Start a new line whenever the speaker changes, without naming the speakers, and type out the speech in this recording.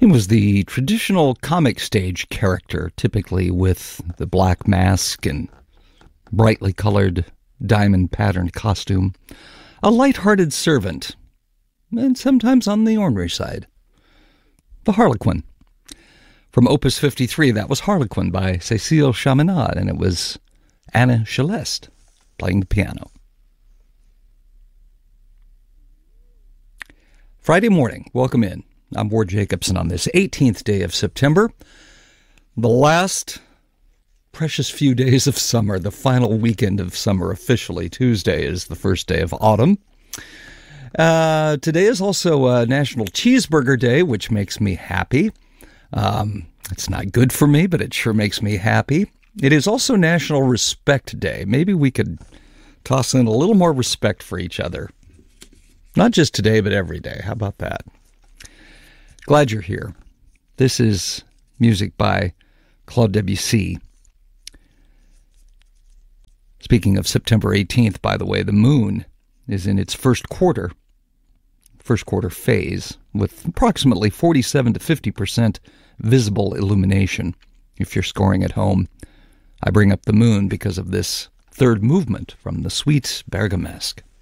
He was the traditional comic stage character, typically with the black mask and brightly colored diamond-patterned costume, a light-hearted servant, and sometimes on the ornery side. The Harlequin. From Opus 53, that was Harlequin by Cécile Chaminade, and it was Anna Céleste playing the piano. Friday morning, welcome in. I'm Ward Jacobson on this 18th day of September, the last precious few days of summer, the final weekend of summer officially. Tuesday is the first day of autumn. Today is also National Cheeseburger Day, which makes me happy. It's not good for me, but it sure makes me happy. It is also National Respect Day. Maybe we could toss in a little more respect for each other. Not just today, but every day. How about that? Glad you're here. This is music by Claude Debussy. Speaking of September 18th, by the way, the moon is in its first quarter phase, with approximately 47 to 50% visible illumination. If you're scoring at home, I bring up the moon because of this third movement from the Suite Bergamesque.